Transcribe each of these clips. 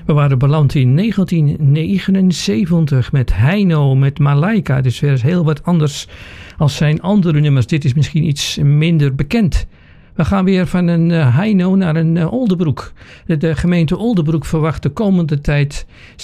We waren beland in 1979 met Heino, met Malaika. Dus weer heel wat anders als zijn andere nummers. Dit is misschien iets minder bekend. We gaan weer van een Heino naar een Oldebroek. De gemeente Oldebroek verwacht de komende tijd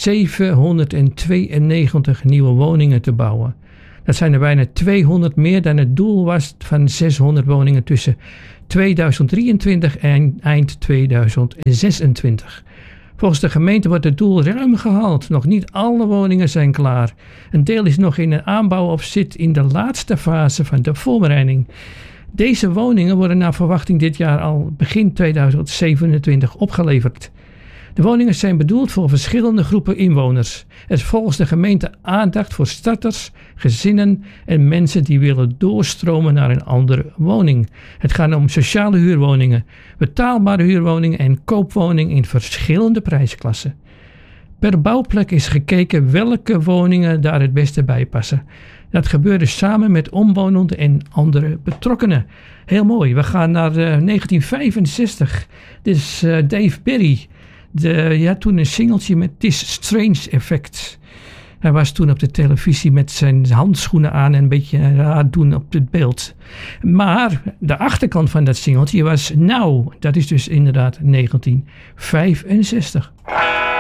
792 nieuwe woningen te bouwen. Dat zijn er bijna 200 meer dan het doel was van 600 woningen tussen 2023 en eind 2026. Volgens de gemeente wordt het doel ruim gehaald. Nog niet alle woningen zijn klaar. Een deel is nog in een aanbouw of zit in de laatste fase van de voorbereiding. Deze woningen worden naar verwachting dit jaar al begin 2027 opgeleverd. De woningen zijn bedoeld voor verschillende groepen inwoners. Er is volgens de gemeente aandacht voor starters, gezinnen en mensen die willen doorstromen naar een andere woning. Het gaat om sociale huurwoningen, betaalbare huurwoningen en koopwoningen in verschillende prijsklassen. Per bouwplek is gekeken welke woningen daar het beste bij passen. Dat gebeurde samen met omwonenden en andere betrokkenen. Heel mooi, we gaan naar 1965. Dit is Dave Berry. Die had toen een singeltje met This Strange Effect. Hij was toen op de televisie met zijn handschoenen aan en een beetje raar doen op het beeld. Maar de achterkant van dat singeltje was Now. Dat is dus inderdaad 1965.